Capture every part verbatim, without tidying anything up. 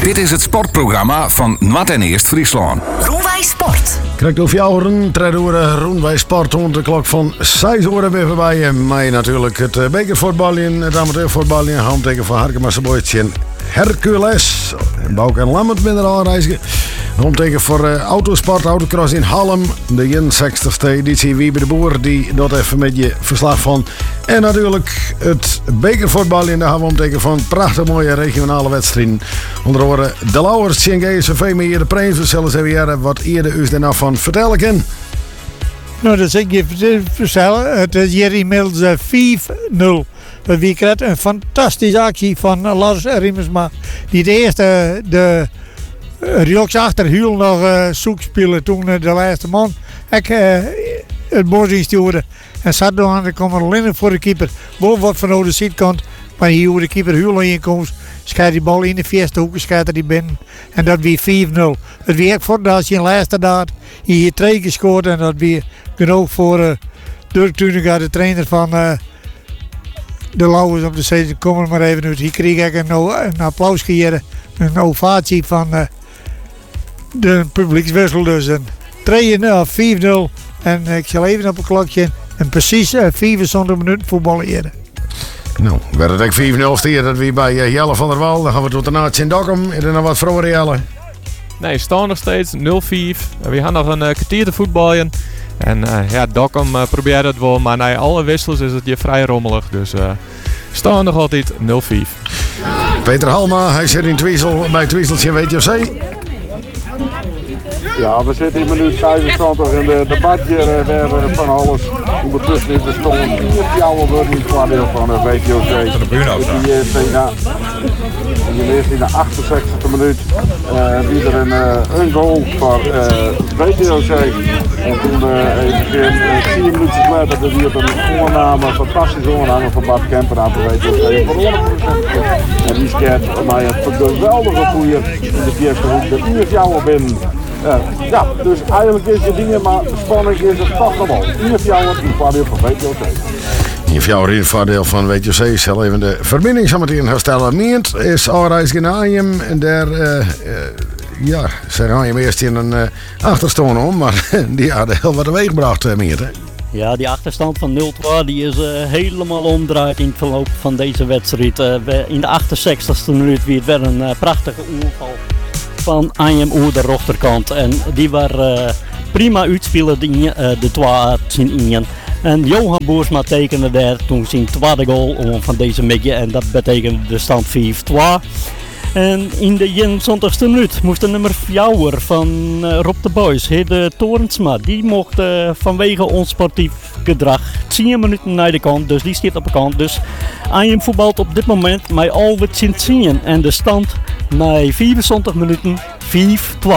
Dit is het sportprogramma van Nwat en Eerst Friesland. Roenwij Sport. Krijgt over jou een tredoren Roenwij Sport rond de klok van zes uur weer voorbij. Maar natuurlijk het bekervoetballen, het amateurvoetballen, handteken van Harkemasse Boys en Hercules. Bouk en Lammert minder aanreizigen. Handteken voor uh, autosport, autocross in Halm. De eenenzestigste editie Wiebe de Boer, die doet even met je verslag van. En natuurlijk het bekervoetballen, daar hebben we handteken van prachtig mooie regionale wedstrijden. Onder andere de Lauwers, T N G S V meer de Prins. We zullen ze weer wat eerder u daarna van vertellen kan. Nou, dat zeg ik je vertellen. Het is hier inmiddels uh, vijf nul. We kregen een fantastische actie van uh, Lars Riemersma. Die de eerste de uh, rechts achter Huul nog uh, zoek spelen toen uh, de laatste man. Ik uh, het bos instuurde. En zat door aan de komen alleen voor de keeper. Boven wat van de zijkant. Maar hier hoe de keeper Huul inkomt. Schijt die bal in de vierste hoek, schijt er die binnen. En dat weer vijf nul. Het weer voor dat je in laatste daad hier twee gescoord. En dat weer genoeg voor uh, Dirk Tuninga, de trainer van uh, de Lauwers op de seizoen. Kom er maar even uit. Hier kreeg ik een, een applaus gegeven. Een ovatie van uh, de publiekswissel. Dus een twee nul, vijf nul. En uh, ik zal even op een klokje. En precies uh, vijfenzontig minuten voetballen eerder. Nou, werd het ook vijf nul stier dat we bij uh, Jelle van der Wal. Dan gaan we tot de naad Sint-Dokkum. Is er nog wat voor Jelle? Nee, staan nog steeds nul vijf. We gaan nog een uh, kwartier te voetballen. En uh, ja, Dokkum uh, probeert het wel. Maar na alle wissels is het hier vrij rommelig. Dus uh, staan nog altijd nul vijf. Peter Halma, hij zit in Twiesel bij Twieseltje W T C. Ja, we zitten in minuut vijfentwintig in de debatje uh, weer van alles. Ondertussen is er toch een jouwe wordt niet qua deel van de W T O C. De Bruno staan. Die eerst in de, eerst in de achtenzestigste minuut uh, wie er een, uh, een goal voor uh, W T O C. En toen uh, even uh, vier minuten later dat hij op een oorname, een fantastische oorname van Bart Kemper aan de W T O C. Voor honderd procent. En die skeert mij een geweldige goeie in de eerste hoek. De eerst jouwe binnen. Uh, ja, dus eigenlijk is het dingen, maar spanning is het toch gewoon. In het jouw in voordeel van W T O C. In jouw in voordeel van W T O C zal even de verbinding zo meteen herstellen. Meent is Alreis in Aanjem en daar, uh, uh, ja, ze gaan je eerst in een uh, achterstand om, maar die hadden heel wat teweeg gebracht, uh, Meent, hè? Ja, die achterstand van nul twee die is uh, helemaal omdraaid in het verloop van deze wedstrijd. Uh, in de achtenzestigste minuut weer werd een uh, prachtige ongeval van Aanjem over de rechterkant. En die waren uh, prima uitspelen die, uh, de twee zijn in. En Johan Boersma tekende daar toen zijn tweede goal van deze midje. En dat betekende de stand vijf twee. En in de eenenzontigste minuut moest de nummer vier van uh, Rob de Boys, de Torensma, die mocht uh, vanwege onsportief gedrag tien minuten naar de kant, dus die staat op de kant. Dus Aanjem voetbalt op dit moment met Albert Sint-Zien en de stand na vierenzontig minuten vijf twee.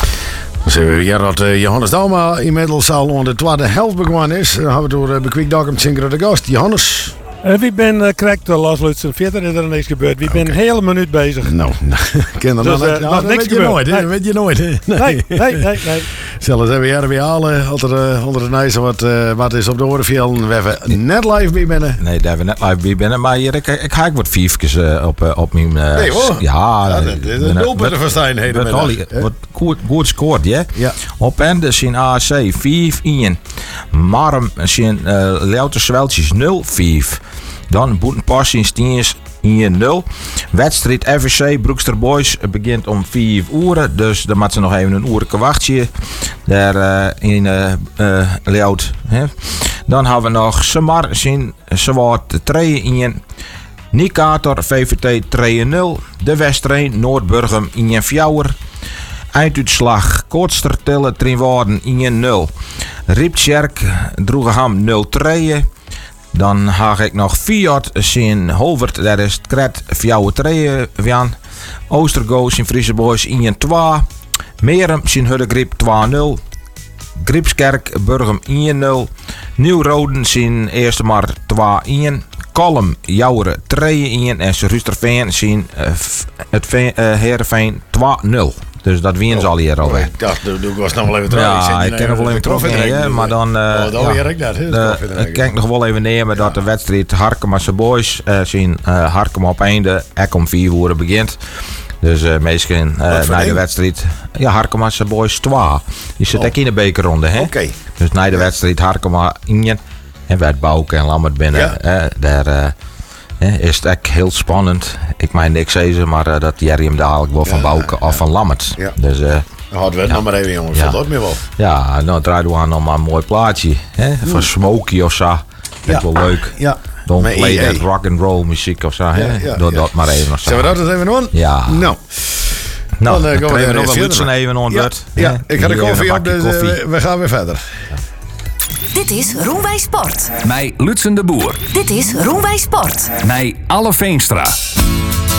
Dan zien we weer dat uh, Johannes Dalma inmiddels al onder de tweede helft begonnen is. Dan gaan we door uh, bekwikt Dokkum Zinker de gast. Johannes. Uh, wie ben uh, correct, uh, Lars Lutsen. Verder is er niks gebeurd. Wie okay. ben een hele minuut bezig. Nou, ken dus, dan uh, nou, dat weet je nooit. Nee. weet je nooit. Nee, nee, nee, nee. nee. Zullen we weer weer halen. Onder, uh, onder de nijzer wat, uh, wat is op de orenvelden. We hebben net live bij binnen. Nee, daar hebben we net live bij binnen. Maar hier, ik, ik ga ik wat vijfjes uh, op, uh, op mijn... Uh, nee hoor. Ja, ja dat is een doelpunten verstijnheden. Wat goed, goed scoort, ja. ja. Op Ende zijn A C vijf een. Marm zijn uh, Louter Zweltjes nul vijf. Dan Boetenpas in Stiens een nul. Wedstrijd F C Broekster Boys begint om vijf uur. Dus dan moeten ze nog even een uur wachten. Daar uh, in uh, uh, Leeuwarden. Dan hebben we nog Samar zijn Zwart twee een. Nikator V V T twee nul. De Westreen Noordburgum een vier. Einduitslag Kortstertille Trinwaarden een nul. Rieptjerk Droegeham nul twee. Dan ga ik nog Fiat in Holvert, daar is het Kret vier twee van. Oostergoos in Friese Boys een twee. Merum in Huddegrip twee nul. Gripskerk Burgum een nul. Nieuw-Roden in Eerste Mar twee een. Kolm Jouweren twee een. En Rusterveen in uh, het uh, Heerenveen twee nul. Dus dat winnen ze al hier alweer. Ik dacht, ik was nog wel even terug. Ja, ik ken nog wel even terug nemen, maar dan... Uh, oh, dan ja, weer ik dat. Ik kan nog wel even nemen dat de wedstrijd Harkemasse Boys uh, zien uh, Harkema op einde, ek om vier uur begint. Dus uh, meestal uh, na de wedstrijd. Ja, Harkema's boys twee. Die zit Oh. ook in de bekerronde, hè? Oké. Dus na de wedstrijd Harkema in en werd Bouke en Lammert binnen. Ja. Eh, daar uh, eh, is het echt heel spannend. Ik meen niks zeggen, maar uh, dat Jerry hem dadelijk wel van Ja, Bouke ja. of van Lammert. Ja. Dus uh, Dan hadden we het Ja. nog maar even, jongen. Ja. Dat me wel. ja, nou draaien we aan nog maar een mooi plaatje. Hè? Van Smokey of zo. Vind ik Ja. wel leuk. Ja. Don't Met play E E. that rock and roll muziek of zo. Hè? Ja, ja, Doe ja. dat maar even of zo. Zullen we dat eens even doen? Ja. Nou. Nou, Dan, dan, eh, gaan we krijgen we er nog even wel Lutsen verder. even aan het Ja, woord. ja. Hè? Ik ga de Hier koffie een op, bakje dus eh, koffie. we, we gaan weer verder. Dit is Roenwij Sport. Mij Lutsen de Boer. Dit is Roenwij Sport. Mij Alle Veenstra.